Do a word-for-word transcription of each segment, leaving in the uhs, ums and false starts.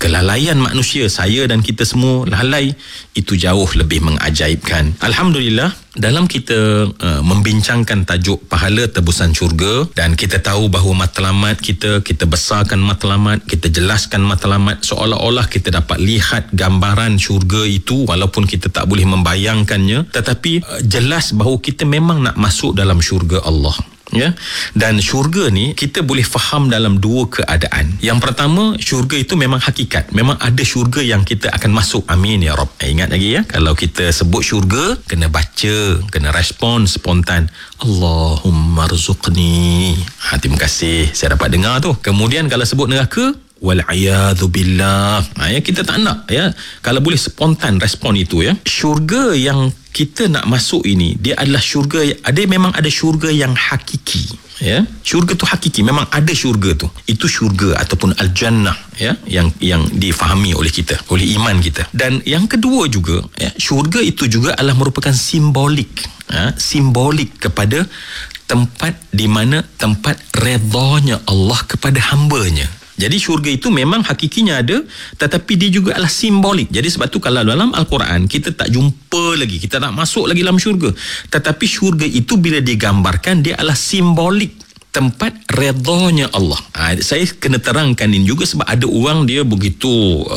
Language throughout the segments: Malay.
kelalaian manusia, saya dan kita semua lalai, itu jauh lebih mengajaibkan. Alhamdulillah, dalam kita uh, membincangkan tajuk pahala tebusan syurga, dan kita tahu bahawa matlamat kita, kita besarkan matlamat, kita jelaskan matlamat, seolah-olah kita dapat lihat gambaran syurga itu walaupun kita tak boleh membayangkannya, tetapi uh, jelas bahawa kita memang nak masuk dalam syurga Allah. Ya, dan syurga ni kita boleh faham dalam dua keadaan. Yang pertama, syurga itu memang hakikat, memang ada syurga yang kita akan masuk. Amin ya Rabb. Eh, ingat lagi ya, kalau kita sebut syurga, kena baca, kena respon spontan, Allahumma rzuqni. Ha, terima kasih, saya dapat dengar tu. Kemudian kalau sebut neraka, wal'iyadhu billah. Ha, ya, kita tak nak ya, kalau boleh spontan respon itu ya. Syurga yang kita nak masuk ini, dia adalah syurga, ada memang ada syurga yang hakiki ya. Syurga tu hakiki, memang ada syurga tu. Itu syurga ataupun al-jannah ya, yang yang difahami oleh kita, oleh iman kita. Dan yang kedua juga ya, syurga itu juga adalah merupakan simbolik ya, simbolik kepada tempat di mana tempat redanya Allah kepada hamba-Nya. Jadi syurga itu memang hakikinya ada, tetapi dia juga adalah simbolik. Jadi sebab tu kalau dalam Al-Quran kita tak jumpa lagi, kita tak masuk lagi dalam syurga, tetapi syurga itu bila digambarkan, dia adalah simbolik tempat redanya Allah. Ha, saya kena terangkan ini juga sebab ada orang dia begitu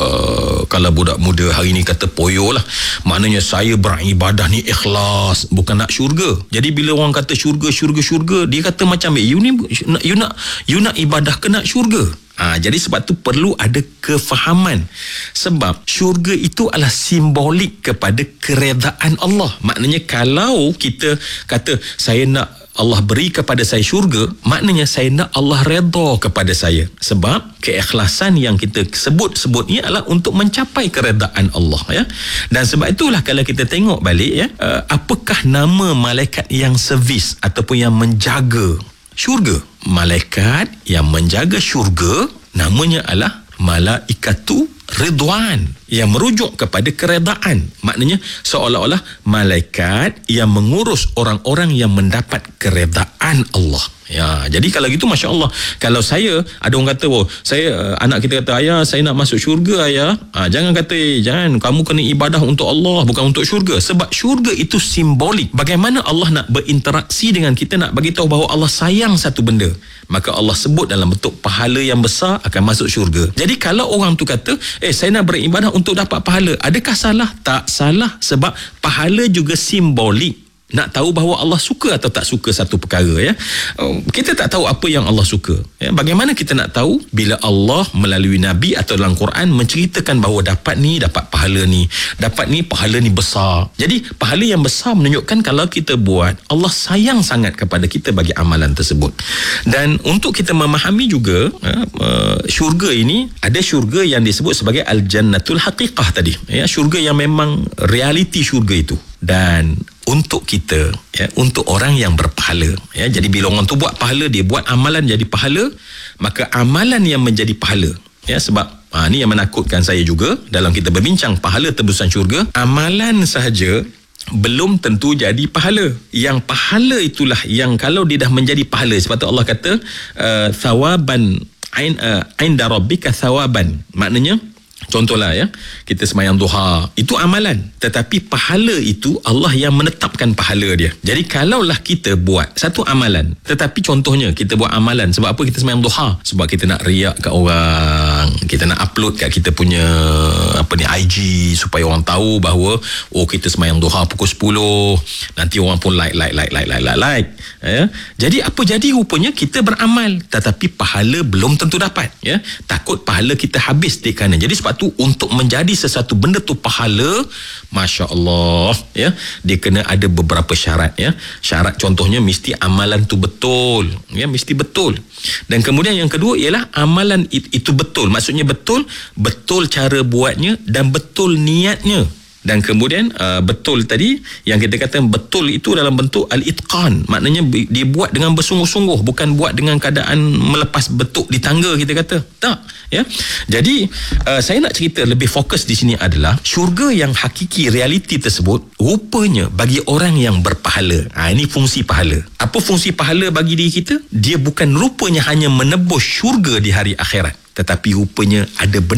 uh, kalau budak muda hari ni kata poyo lah, maknanya saya beribadah ni ikhlas, bukan nak syurga. Jadi bila orang kata syurga syurga syurga, dia kata macam eh, you ni you nak you nak ibadah ke nak syurga. Ha, jadi sebab tu perlu ada kefahaman, sebab syurga itu adalah simbolik kepada keredaan Allah. Maknanya kalau kita kata saya nak Allah beri kepada saya syurga, maknanya saya nak Allah redha kepada saya. Sebab keikhlasan yang kita sebut-sebut ni adalah untuk mencapai keredaan Allah ya. Dan sebab itulah kalau kita tengok balik ya, uh, apakah nama malaikat yang servis ataupun yang menjaga syurga? Malaikat yang menjaga syurga namanya adalah Malaikatu Ridwan, yang merujuk kepada keredaan. Maknanya seolah-olah malaikat yang mengurus orang-orang yang mendapat keredaan Allah. Ya, jadi kalau gitu Masya Allah, kalau saya, ada orang kata, oh, saya, anak kita kata, ayah saya nak masuk syurga ayah. Ha, jangan kata, eh, jangan, kamu kena ibadah untuk Allah, bukan untuk syurga. Sebab syurga itu simbolik. Bagaimana Allah nak berinteraksi dengan kita, nak bagi tahu bahawa Allah sayang satu benda, maka Allah sebut dalam bentuk pahala yang besar akan masuk syurga. Jadi kalau orang tu kata, eh saya nak beribadah untuk dapat pahala, adakah salah? Tak salah, sebab pahala juga simbolik. Nak tahu bahawa Allah suka atau tak suka satu perkara ya. Kita tak tahu apa yang Allah suka ya. Bagaimana kita nak tahu bila Allah melalui Nabi atau dalam Quran menceritakan bahawa dapat ni, dapat pahala ni, dapat ni, pahala ni besar. Jadi pahala yang besar menunjukkan kalau kita buat, Allah sayang sangat kepada kita bagi amalan tersebut. Dan untuk kita memahami juga ya, syurga ini, ada syurga yang disebut sebagai Al-Jannatul Haqiqah tadi ya, syurga yang memang realiti syurga itu. Dan untuk kita ya, untuk orang yang berpahala ya, jadi bila orang tu buat pahala, dia buat amalan jadi pahala, maka amalan yang menjadi pahala ya. Sebab ha, ni yang menakutkan saya juga dalam kita berbincang pahala tebusan syurga, amalan sahaja belum tentu jadi pahala. Yang pahala itulah yang kalau dia dah menjadi pahala, sebab tu Allah kata uh, thawaban ain uh, inda rabbika thawaban, maknanya contohlah ya, kita sembahyang duha, itu amalan, tetapi pahala itu Allah yang menetapkan pahala dia. Jadi kalaulah kita buat satu amalan, tetapi contohnya kita buat amalan, sebab apa kita sembahyang duha? Sebab kita nak riak kat orang, kita nak upload kat kita punya apa ni I G supaya orang tahu bahawa oh kita sembahyang duha pukul sepuluh, nanti orang pun like like like like like like, like. Ya. Jadi apa jadi rupanya kita beramal, tetapi pahala belum tentu dapat ya. Takut pahala kita habis di kanan. Jadi sebab tu untuk menjadi sesuatu benda tu pahala, Masya Allah ya, dia kena ada beberapa syarat ya. Syarat contohnya mesti amalan tu betul ya, mesti betul. Dan kemudian yang kedua ialah amalan itu betul, maksudnya betul, betul cara buatnya dan betul niatnya. Dan kemudian uh, betul tadi yang kita kata betul itu dalam bentuk al-itqan, maknanya dibuat dengan bersungguh-sungguh, bukan buat dengan keadaan melepas betuk di tangga kita kata. Tak ya. Jadi uh, saya nak cerita lebih fokus di sini adalah syurga yang hakiki, realiti tersebut rupanya bagi orang yang berpahala. Ha, ini fungsi pahala. Apa fungsi pahala bagi diri kita? Dia bukan rupanya hanya menebus syurga di hari akhirat, tetapi rupanya ada